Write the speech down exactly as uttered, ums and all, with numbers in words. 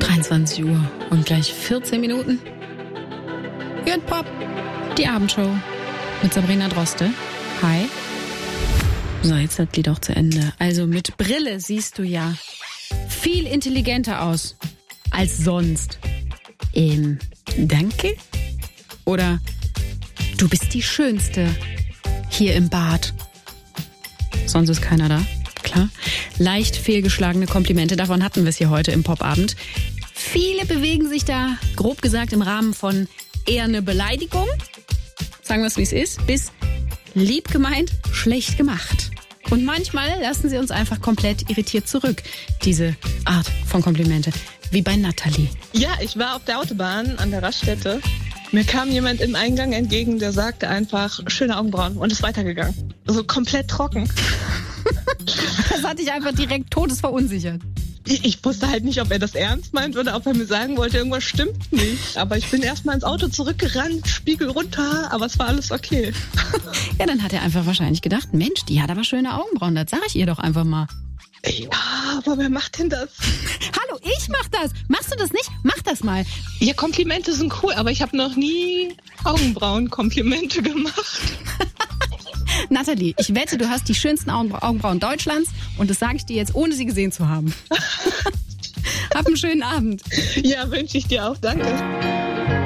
dreiundzwanzig Uhr und gleich vierzehn Minuten. Good Pop, die Abendshow mit Sabrina Droste. Hi. So, jetzt das Lied auch zu Ende. Also mit Brille siehst du ja viel intelligenter aus als sonst. Ähm, danke? Oder du bist die Schönste hier im Bad. Sonst ist keiner da, klar. Leicht fehlgeschlagene Komplimente, davon hatten wir es hier heute im Popabend. Viele bewegen sich da, grob gesagt, im Rahmen von eher eine Beleidigung, sagen wir es wie es ist, bis lieb gemeint, schlecht gemacht. Und manchmal lassen sie uns einfach komplett irritiert zurück, diese Art von Komplimente, wie bei Nathalie. Ja, ich war auf der Autobahn an der Raststätte. Mir kam jemand im Eingang entgegen, der sagte einfach, schöne Augenbrauen und ist weitergegangen. So komplett trocken. Das hat dich einfach direkt todesverunsichert. Ich, ich wusste halt nicht, ob er das ernst meint oder ob er mir sagen wollte, irgendwas stimmt nicht. Aber ich bin erstmal ins Auto zurückgerannt, Spiegel runter, aber es war alles okay. Ja, dann hat er einfach wahrscheinlich gedacht, Mensch, die hat aber schöne Augenbrauen, das sag ich ihr doch einfach mal. Ja, aber wer macht denn das? Hallo, ich mach das. Machst du das nicht? Mach das mal. Ja, Komplimente sind cool, aber ich habe noch nie Augenbrauen-Komplimente gemacht. Nathalie, ich wette, du hast die schönsten Augenbrauen Deutschlands und das sage ich dir jetzt, ohne sie gesehen zu haben. Hab einen schönen Abend. Ja, wünsche ich dir auch. Danke.